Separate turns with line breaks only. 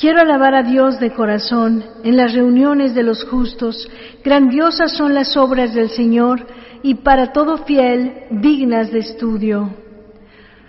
Quiero alabar a Dios de corazón en las reuniones de los justos. Grandiosas son las obras del Señor y para todo fiel dignas de estudio.